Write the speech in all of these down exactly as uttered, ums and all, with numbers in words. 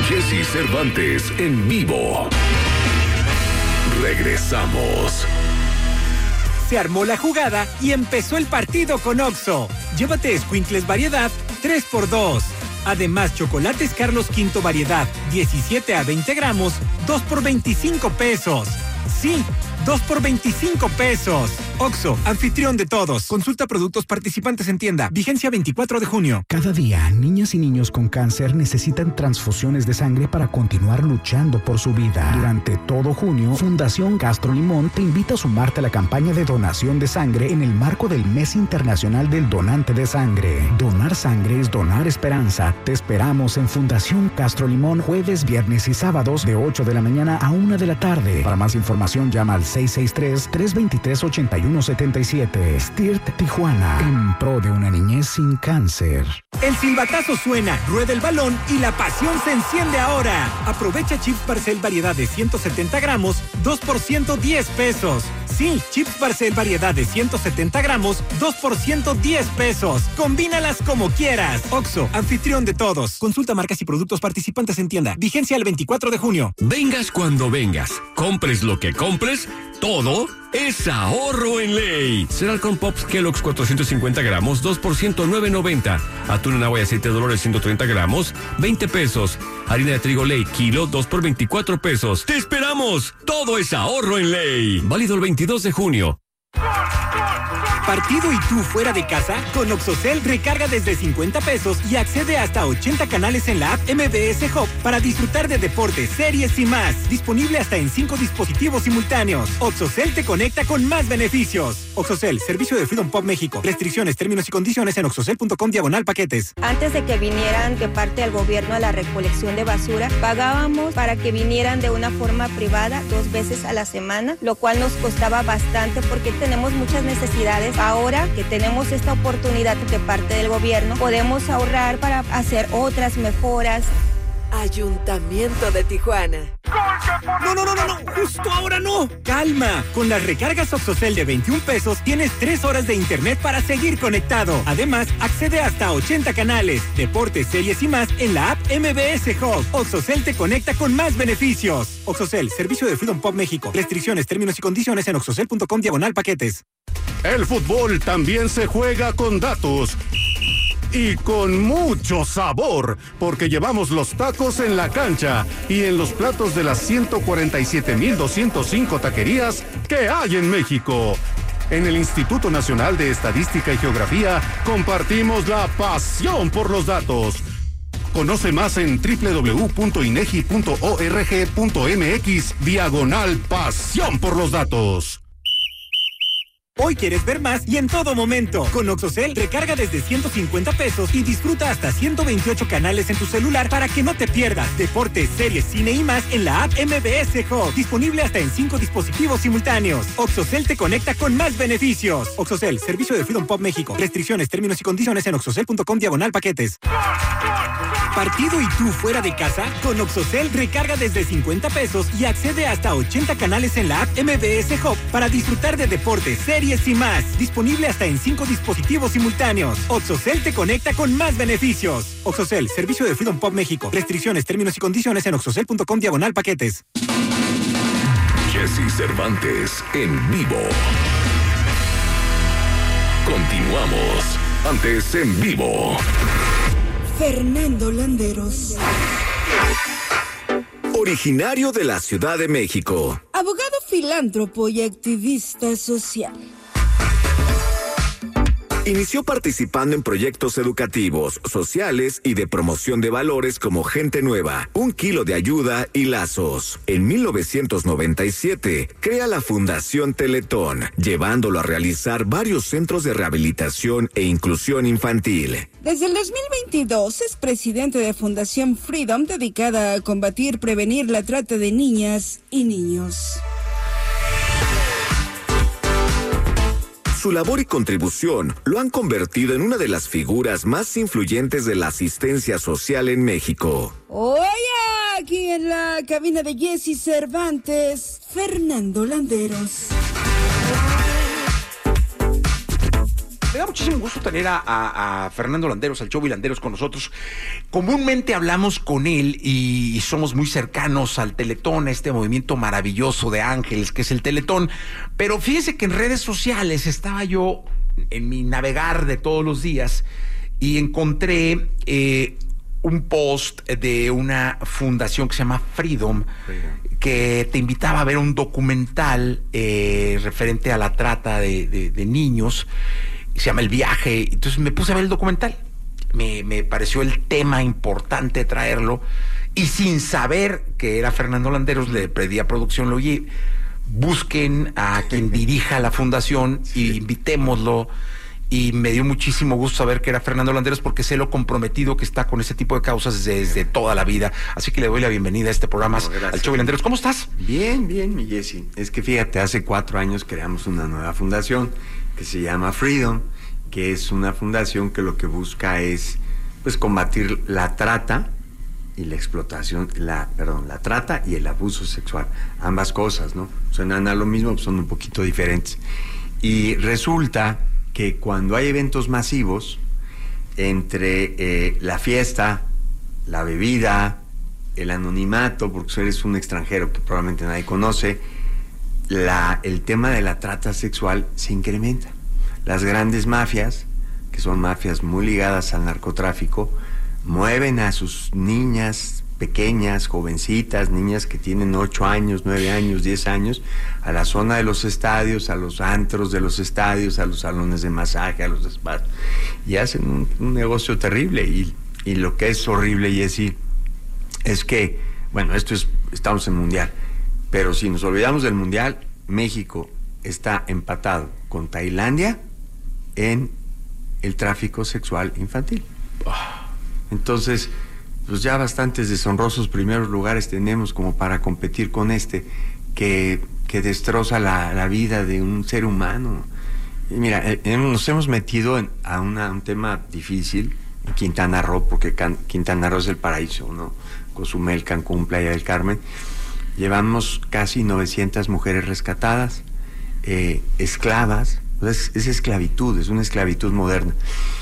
Jesse Cervantes en vivo. Regresamos. Se armó la jugada y empezó el partido con Oxxo. Llévate escuincles variedad tres por dos. Además, chocolates Carlos Quinto variedad diecisiete a veinte gramos, dos por veinticinco pesos. Sí, dos por veinticinco pesos. Oxxo, anfitrión de todos. Consulta productos participantes en tienda. Vigencia veinticuatro de junio. Cada día, niñas y niños con cáncer necesitan transfusiones de sangre para continuar luchando por su vida. Durante todo junio, Fundación Castro Limón te invita a sumarte a la campaña de donación de sangre en el marco del Mes Internacional del Donante de Sangre. Donar sangre es donar esperanza. Te esperamos en Fundación Castro Limón jueves, viernes y sábados de ocho de la mañana a una de la tarde. Para más información, llama al seis seis tres, tres dos tres, ocho uno siete siete. S T I R T Tijuana, en pro de una niñez sin cáncer. El silbatazo suena, rueda el balón y la pasión se enciende ahora. Aprovecha chips Barcel variedad de ciento setenta gramos, dos por ciento diez pesos. Sí, chips Barcel variedad de ciento setenta gramos, dos por ciento diez pesos. Combínalas como quieras. Oxxo, anfitrión de todos. Consulta marcas y productos participantes en tienda. Vigencia el veinticuatro de junio. Vengas cuando vengas, compres lo que compres, todo es ahorro en ley. Cereal con Pops Kellogg's cuatrocientos cincuenta gramos, dos por ciento nueve noventa. Atún en agua y aceite de Dolores ciento treinta gramos, veinte pesos. Harina de trigo Ley, kilo, dos por veinticuatro pesos. ¡Te esperamos! Todo es ahorro en ley. Válido el veintidós de junio. ¿Partido y tú fuera de casa? Con Oxxocell recarga desde cincuenta pesos y accede hasta ochenta canales en la app M B S Hub para disfrutar de deportes, series y más. Disponible hasta en cinco dispositivos simultáneos. Oxxocell te conecta con más beneficios. Oxxocell, servicio de Freedom Pop México. Restricciones, términos y condiciones en oxxocell punto com diagonal paquetes. Antes de que vinieran de parte del gobierno a la recolección de basura, pagábamos para que vinieran de una forma privada dos veces a la semana, lo cual nos costaba bastante porque tenemos muchas necesidades. Ahora que tenemos esta oportunidad de parte del gobierno, podemos ahorrar para hacer otras mejoras. Ayuntamiento de Tijuana. No, no, no, no, no, justo ahora no. Calma, con las recargas Oxxocell de veintiún pesos tienes tres horas de internet para seguir conectado. Además, accede hasta ochenta canales, deportes, series y más en la app M B S Hub. Oxxocell te conecta con más beneficios. Oxxocell, servicio de Freedom Pop México. Restricciones, términos y condiciones en oxxocell punto com diagonal paquetes. El fútbol también se juega con datos. Y con mucho sabor, porque llevamos los tacos en la cancha y en los platos de las ciento cuarenta y siete mil doscientos cinco taquerías que hay en México. En el Instituto Nacional de Estadística y Geografía compartimos la pasión por los datos. Conoce más en doble u doble u doble u punto inegi punto org punto mx diagonal pasión por los datos. Hoy quieres ver más y en todo momento. Con Oxxocell recarga desde ciento cincuenta pesos y disfruta hasta ciento veintiocho canales en tu celular para que no te pierdas deportes, series, cine y más en la app M B S Hub. Disponible hasta en cinco dispositivos simultáneos. Oxxocell te conecta con más beneficios. Oxxocell, servicio de Freedom Pop México. Restricciones, términos y condiciones en oxxocell punto com diagonal paquetes. ¿Partido y tú fuera de casa? Con Oxxocell recarga desde cincuenta pesos y accede hasta ochenta canales en la app M B S Hub para disfrutar de deportes, series y más. Disponible hasta en cinco dispositivos simultáneos. Oxxocell te conecta con más beneficios. Oxxocell, servicio de Freedom Pop México. Restricciones, términos y condiciones en oxxocell punto com diagonal paquetes. Jesse Cervantes en vivo. Continuamos. Antes en vivo. Fernando Landeros. Originario de la Ciudad de México. Abogado, filántropo y activista social. Inició participando en proyectos educativos, sociales y de promoción de valores como Gente Nueva, Un Kilo de Ayuda y Lazos. En mil novecientos noventa y siete, crea la Fundación Teletón, llevándolo a realizar varios centros de rehabilitación e inclusión infantil. Desde el dos mil veintidós es presidente de Fundación Freedom, dedicada a combatir, prevenir la trata de niñas y niños. Su labor y contribución lo han convertido en una de las figuras más influyentes de la asistencia social en México. Oye, aquí en la cabina de Jesse Cervantes, Fernando Landeros. Me da muchísimo gusto tener a, a, a Fernando Landeros, al Chovy Landeros con nosotros. Comúnmente hablamos con él y, y somos muy cercanos al Teletón, a este movimiento maravilloso de ángeles que es el Teletón. Pero fíjese que en redes sociales estaba yo en mi navegar de todos los días y encontré eh, un post de una fundación que se llama Freedom, Freedom. que te invitaba a ver un documental eh, referente a la trata de, de, de niños. Se llama El Viaje. Entonces me puse a ver el documental. Me, me pareció el tema importante traerlo. Y sin saber que era Fernando Landeros, le pedí a producción, lo oye, busquen a quien dirija la fundación sí. y invitémoslo. Y me dio muchísimo gusto saber que era Fernando Landeros porque sé lo comprometido que está con ese tipo de causas desde, desde toda la vida. Así que le doy la bienvenida a este programa no, al Chovy Landeros. ¿Cómo estás? Bien, bien, mi Jessy. Es que fíjate, hace cuatro años creamos una nueva fundación que se llama Freedom, que es una fundación que lo que busca es pues combatir la trata y la explotación, la, perdón, la trata y el abuso sexual. Ambas cosas, ¿no? Suenan a lo mismo, pues son un poquito diferentes. Y resulta que cuando hay eventos masivos, entre eh, la fiesta, la bebida, el anonimato, porque eres un extranjero que probablemente nadie conoce, la, el tema de la trata sexual se incrementa. Las grandes mafias, que son mafias muy ligadas al narcotráfico, mueven a sus niñas pequeñas, jovencitas, niñas que tienen ocho años, nueve años, diez años, a la zona de los estadios, a los antros de los estadios, a los salones de masaje, a los spas, y hacen un, un negocio terrible. Y, y lo que es horrible, Jessy, es que, bueno, esto es, estamos en Mundial, pero si nos olvidamos del Mundial, México está empatado con Tailandia en el tráfico sexual infantil. Entonces, pues ya bastantes deshonrosos primeros lugares tenemos como para competir con este que, que destroza la, la vida de un ser humano. Y mira, eh, nos hemos metido en, a una, un tema difícil en Quintana Roo, porque Can, Quintana Roo es el paraíso, ¿no? Cozumel, Cancún, Playa del Carmen. Llevamos casi novecientas mujeres rescatadas, eh, esclavas. Es, es esclavitud, es una esclavitud moderna.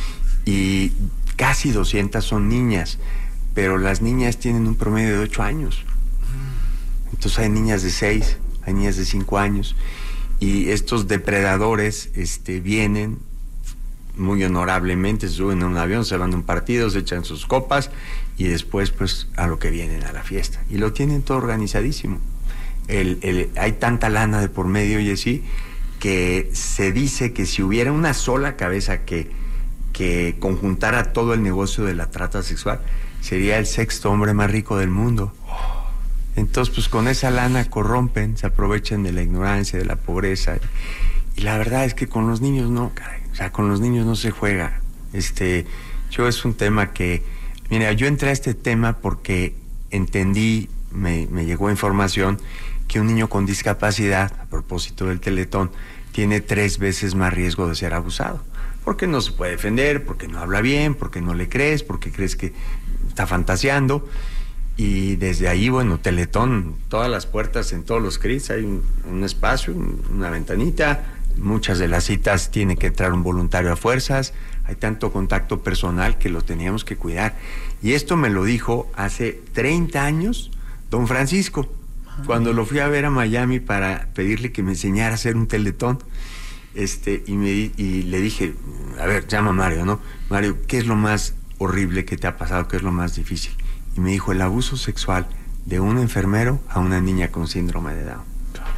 Y casi doscientas son niñas, pero las niñas tienen un promedio de ocho años. Entonces hay niñas de seis, hay niñas de cinco años. Y estos depredadores este, vienen muy honorablemente, se suben a un avión, se van a un partido, se echan sus copas y después pues a lo que vienen, a la fiesta. Y lo tienen todo organizadísimo. El, el, hay tanta lana de por medio, y así, que se dice que si hubiera una sola cabeza que, que conjuntara todo el negocio de la trata sexual, sería el sexto hombre más rico del mundo. Entonces, pues con esa lana corrompen, se aprovechan de la ignorancia, de la pobreza. Y, y la verdad es que con los niños no, caray. O sea, con los niños no se juega. Este, yo es un tema que... Mira, yo entré a este tema porque entendí, me, me llegó información que un niño con discapacidad, a propósito del Teletón, tiene tres veces más riesgo de ser abusado. Porque no se puede defender, porque no habla bien, porque no le crees, porque crees que está fantaseando. Y desde ahí, bueno, Teletón, todas las puertas en todos los C R I S, hay un, un espacio, una ventanita. Muchas de las citas tiene que entrar un voluntario a fuerzas. Hay tanto contacto personal que lo teníamos que cuidar. Y esto me lo dijo hace treinta años don Francisco, cuando lo fui a ver a Miami para pedirle que me enseñara a hacer un Teletón. Este, y, me, y le dije, a ver, llama a Mario, ¿no? Mario, ¿qué es lo más horrible que te ha pasado? ¿Qué es lo más difícil? Y me dijo, el abuso sexual de un enfermero a una niña con síndrome de Down.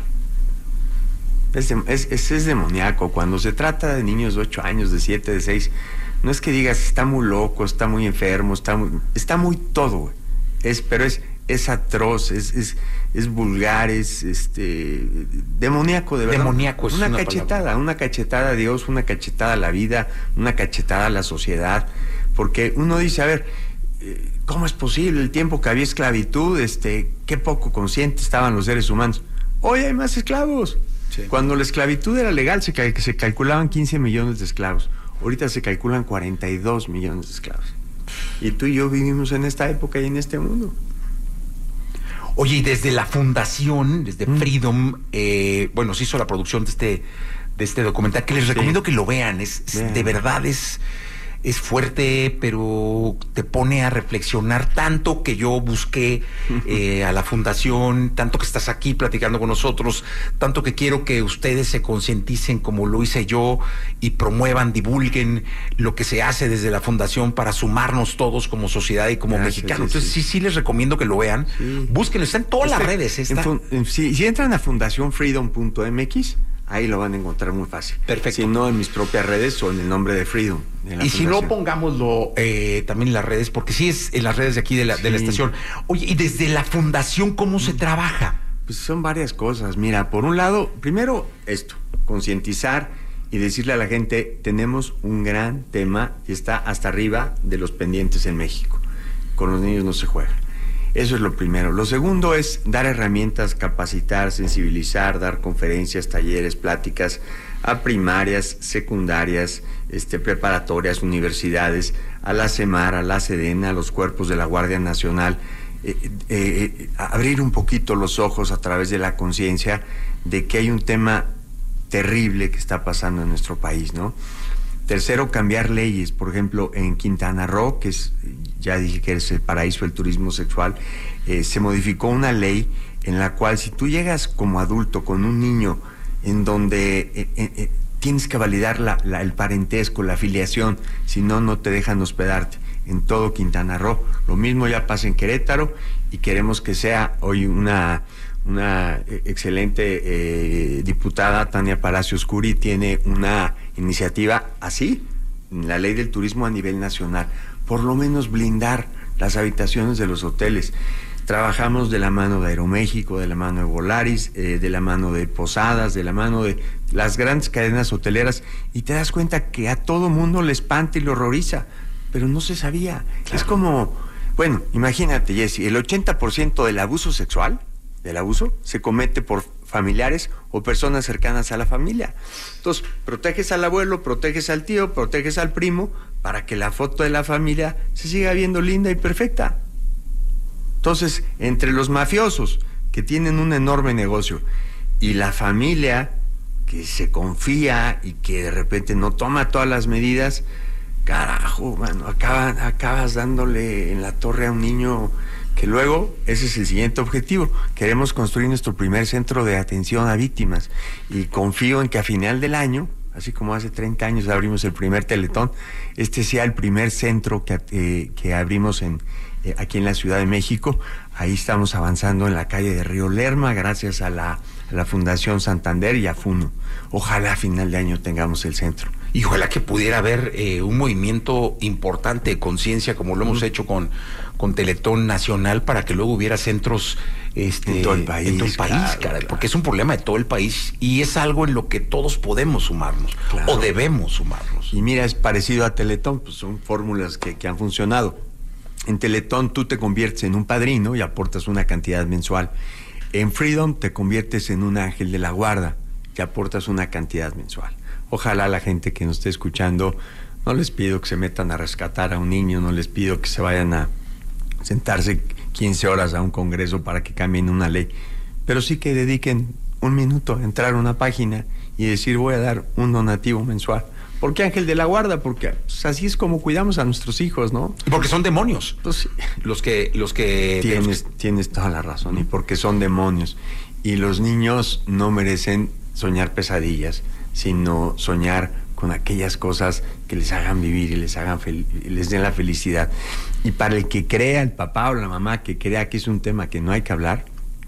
Es, es, es, es demoníaco. Cuando se trata de niños de ocho años, de siete, de seis, no es que digas, está muy loco, está muy enfermo, está muy, está muy todo, güey. Es, pero es, es atroz, es, es, es vulgar, es este demoníaco, de verdad. Demoníaco es una, una cachetada, palabra. Una cachetada a Dios, una cachetada a la vida, una cachetada a la sociedad. Porque uno dice, a ver, ¿cómo es posible el tiempo que había esclavitud? Este, qué poco conscientes estaban los seres humanos. Hoy hay más esclavos. Sí. Cuando la esclavitud era legal, se, cal se calculaban quince millones de esclavos. Ahorita se calculan cuarenta y dos millones de esclavos. Y tú y yo vivimos en esta época y en este mundo. Oye, y desde la fundación, desde mm. Freedom, eh, bueno, se hizo la producción de este de este documental, que les Sí. recomiendo que lo vean. Es, es Vean. de verdad es... Es fuerte, pero te pone a reflexionar tanto que yo busqué eh, a la fundación, tanto que estás aquí platicando con nosotros, tanto que quiero que ustedes se concienticen como lo hice yo y promuevan, divulguen lo que se hace desde la fundación para sumarnos todos como sociedad y como Gracias, mexicanos. sí, Entonces sí. sí, sí les recomiendo que lo vean. Sí. Búsquenlo, está en todas las Este, redes. en Está. fun- en- si, si entran a fundación freedom punto m x, ahí lo van a encontrar muy fácil. Perfecto. Si no, en mis propias redes o en el nombre de Freedom. de la Y si no, fundación. pongámoslo eh, también en las redes, porque sí es en las redes de aquí de la, de la Sí. estación. Oye, y desde la fundación, ¿cómo se trabaja? Pues son varias cosas. Mira, por un lado, primero esto, concientizar y decirle a la gente, tenemos un gran tema y está hasta arriba de los pendientes en México. Con los niños no se juega. Eso es lo primero. Lo segundo es dar herramientas, capacitar, sensibilizar, dar conferencias, talleres, pláticas a primarias, secundarias, este, preparatorias, universidades, a la CEMAR, a la SEDENA, a los cuerpos de la Guardia Nacional, eh, eh, eh, abrir un poquito los ojos a través de la conciencia de que hay un tema terrible que está pasando en nuestro país, ¿no? Tercero, cambiar leyes. Por ejemplo, en Quintana Roo, que es, ya dije que es el paraíso del turismo sexual, eh, se modificó una ley en la cual si tú llegas como adulto con un niño en donde eh, eh, eh, tienes que validar la, la, el parentesco, la afiliación, si no, no te dejan hospedarte en todo Quintana Roo. Lo mismo ya pasa en Querétaro y queremos que sea hoy una... Una excelente eh, diputada, Tania Palacios Curi, tiene una iniciativa así, en la ley del turismo a nivel nacional, por lo menos blindar las habitaciones de los hoteles. Trabajamos de la mano de Aeroméxico, de la mano de Volaris, eh, de la mano de Posadas, de la mano de las grandes cadenas hoteleras, y te das cuenta que a todo mundo le espanta y le horroriza, pero no se sabía. Claro. Es como, bueno, imagínate, Jesse, el ochenta por ciento del abuso sexual del abuso se comete por familiares o personas cercanas a la familia. Entonces, proteges al abuelo, proteges al tío, proteges al primo, para que la foto de la familia se siga viendo linda y perfecta. Entonces, entre los mafiosos, que tienen un enorme negocio, y la familia, que se confía y que de repente no toma todas las medidas, carajo, mano, acabas, acabas dándole en la torre a un niño... que luego, ese es el siguiente objetivo. Queremos construir nuestro primer centro de atención a víctimas y confío en que a final del año, así como hace treinta años abrimos el primer Teletón, este sea el primer centro que, eh, que abrimos en, eh, aquí en la Ciudad de México. Ahí estamos avanzando en la calle de Río Lerma, gracias a la, a la Fundación Santander y a FUNO. Ojalá a final de año tengamos el centro. Y ojalá que pudiera haber eh, un movimiento importante de conciencia, como lo hemos mm. hecho con, con Teletón Nacional, para que luego hubiera centros este, en todo el país, en todo el país claro, caray, claro. porque es un problema de todo el país y es algo en lo que todos podemos sumarnos, claro. o debemos sumarnos. Y mira, es parecido a Teletón, pues son fórmulas que, que han funcionado. En Teletón tú te conviertes en un padrino y aportas una cantidad mensual. En Freedom te conviertes en un ángel de la guarda y aportas una cantidad mensual. Ojalá la gente que nos esté escuchando, no les pido que se metan a rescatar a un niño, no les pido que se vayan a sentarse quince horas a un congreso para que cambien una ley, pero sí que dediquen un minuto a entrar a una página y decir voy a dar un donativo mensual. ¿Por qué ángel de la guarda? Porque pues, así es como cuidamos a nuestros hijos, ¿no? Porque son demonios. Pues, los que... los que tienes, los que... tienes toda la razón, y porque son demonios. Y los niños no merecen soñar pesadillas, sino soñar con aquellas cosas que les hagan vivir y les hagan fel- les den la felicidad. Y para el que crea, el papá o la mamá que crea que es un tema que no hay que hablar,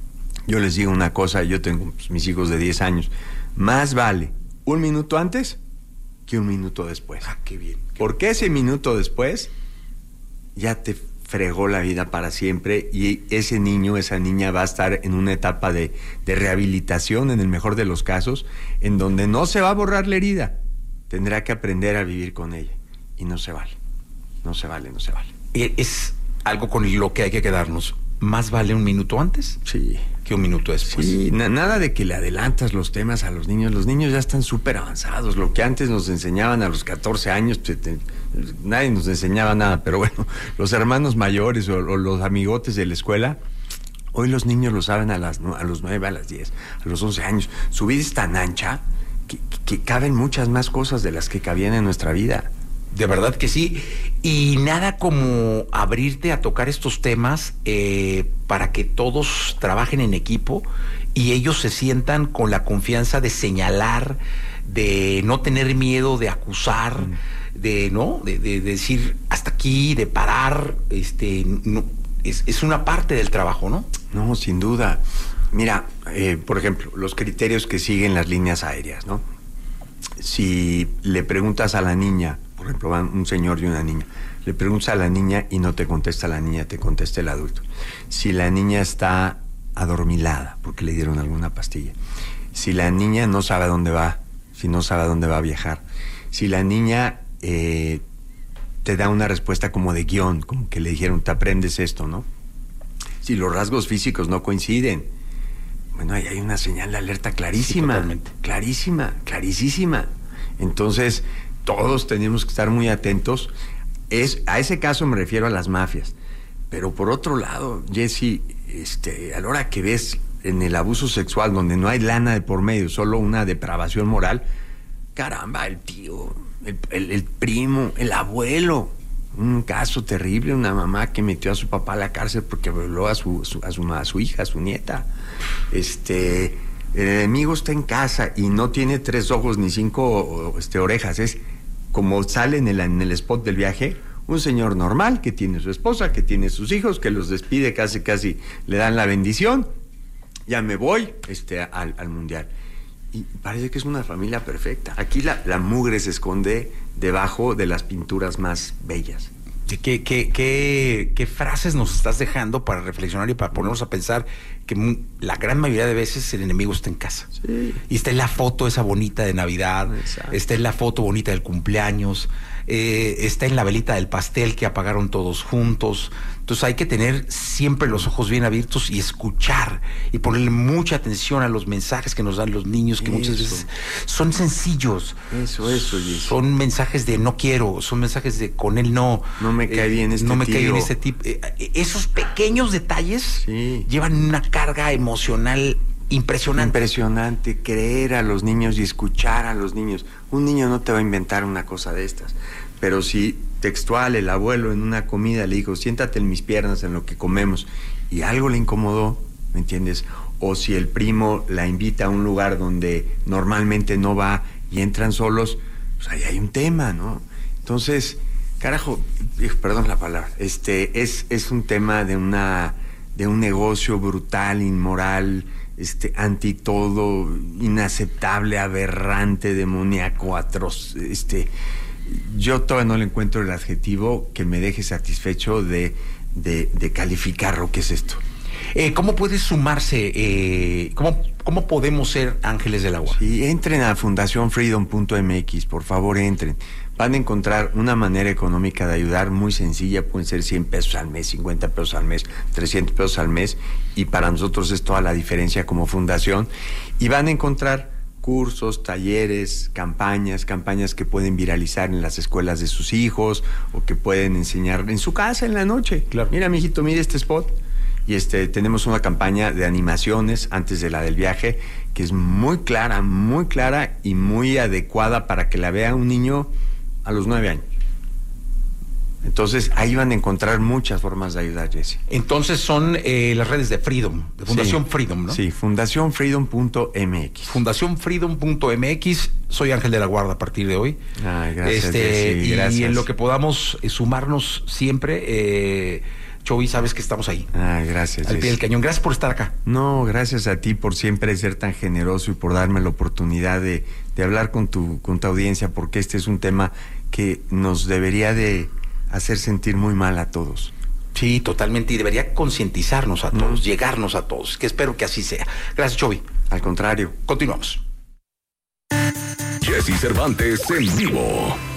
yo les digo una cosa, yo tengo pues, mis hijos de diez años, más vale un minuto antes que un minuto después. Ah, qué bien. Qué Porque ese minuto después ya te fregó la vida para siempre y ese niño, esa niña va a estar en una etapa de, de rehabilitación, en el mejor de los casos, en donde no se va a borrar la herida. Tendrá que aprender a vivir con ella. Y no se vale. No se vale, no se vale. Es algo con lo que hay que quedarnos. ¿Más vale un minuto antes? Sí. Que un minuto después. Sí, na- nada de que le adelantas los temas a los niños. Los niños ya están súper avanzados. Lo que antes nos enseñaban a los catorce años, pues, te, nadie nos enseñaba nada. Pero bueno, los hermanos mayores o, o los amigotes de la escuela, hoy los niños lo saben a, las, a los nueve, a las diez, a los once años. Su vida es tan ancha que, que caben muchas más cosas de las que cabían en nuestra vida. De verdad que sí. Y nada como abrirte a tocar estos temas eh, para que todos trabajen en equipo y ellos se sientan con la confianza de señalar, de no tener miedo, de acusar, mm. de no, de, de, de decir hasta aquí, de parar. Este, no, es, es una parte del trabajo, ¿no? No, sin duda. Mira, eh, por ejemplo, los criterios que siguen las líneas aéreas, ¿no? Si le preguntas a la niña, por ejemplo, van un señor y una niña, le preguntas a la niña y no te contesta la niña, te contesta el adulto. Si la niña está adormilada porque le dieron alguna pastilla, si la niña no sabe a dónde va, si no sabe a dónde va a viajar, si la niña eh, te da una respuesta como de guión, como que le dijeron, te aprendes esto, ¿no? Si los rasgos físicos no coinciden, bueno, ahí hay una señal de alerta clarísima, sí, clarísima, clarísima. Entonces, todos tenemos que estar muy atentos. Es, a ese caso me refiero a las mafias. Pero por otro lado, Jesse, este, a la hora que ves en el abuso sexual, donde no hay lana de por medio, solo una depravación moral, caramba, el tío, el, el, el primo, el abuelo, un caso terrible, una mamá que metió a su papá a la cárcel porque violó a su, su, a su, a su hija, a su nieta. Este, el enemigo está en casa y no tiene tres ojos ni cinco este, orejas, es como sale en el, en el spot del viaje, un señor normal que tiene su esposa, que tiene sus hijos, que los despide, casi casi le dan la bendición, ya me voy este, al, al mundial. Y parece que es una familia perfecta. Aquí la, la mugre se esconde debajo de las pinturas más bellas. ¿Qué, qué, qué, qué frases nos estás dejando para reflexionar y para ponernos a pensar que la gran mayoría de veces el enemigo está en casa? Sí. Y está en la foto esa bonita de Navidad, exacto, está en la foto bonita del cumpleaños, eh, está en la velita del pastel que apagaron todos juntos. Entonces hay que tener siempre los ojos bien abiertos y escuchar y ponerle mucha atención a los mensajes que nos dan los niños, que eso, muchas veces son sencillos. Eso, eso. eso. Son mensajes de no quiero, son mensajes de con él no. No me cae bien este No me tío. cae bien este tipo. Eh, esos pequeños detalles sí. llevan una carga emocional impresionante. Impresionante, creer a los niños y escuchar a los niños. Un niño no te va a inventar una cosa de estas, pero si textual el abuelo en una comida le dijo, siéntate en mis piernas en lo que comemos, y algo le incomodó, ¿me entiendes? O si el primo la invita a un lugar donde normalmente no va y entran solos, pues ahí hay un tema, ¿no? Entonces, carajo, perdón la palabra, este es, es un tema de una de un negocio brutal, inmoral, este, anti todo, inaceptable, aberrante, demoníaco, atroz. Este, yo todavía no le encuentro el adjetivo que me deje satisfecho de, de, de calificar lo que es esto. Eh, ¿Cómo puede sumarse? Eh, ¿cómo, ¿Cómo podemos ser ángeles del agua? Sí, entren a fundación freedom punto m x, por favor entren. Van a encontrar una manera económica de ayudar muy sencilla, pueden ser cien pesos al mes, cincuenta pesos al mes, trescientos pesos al mes, y para nosotros es toda la diferencia como fundación. Y van a encontrar cursos, talleres, campañas, campañas que pueden viralizar en las escuelas de sus hijos o que pueden enseñar en su casa en la noche. Claro. Mira, mijito, mira este spot. Y este tenemos una campaña de animaciones antes de la del viaje que es muy clara, muy clara y muy adecuada para que la vea un niño a los nueve años. Entonces, ahí van a encontrar muchas formas de ayudar, Jesse. Entonces, son eh, las redes de Freedom, de Fundación sí, Freedom, ¿no? Sí, fundación freedom punto m x. fundación freedom punto m x. Soy Ángel de la Guarda a partir de hoy. Ay, gracias, este, Jesse, y, gracias. y en lo que podamos eh, sumarnos siempre, eh, Chovy, sabes que estamos ahí. Ay, gracias, al Jesse. pie del cañón. Gracias por estar acá. No, gracias a ti por siempre ser tan generoso y por darme la oportunidad de, de hablar con tu, con tu audiencia, porque este es un tema que nos debería de hacer sentir muy mal a todos. Sí, totalmente, y debería concientizarnos a todos, mm. llegarnos a todos, que espero que así sea. Gracias, Chovy. Al contrario. Continuamos. Jesse Cervantes en vivo.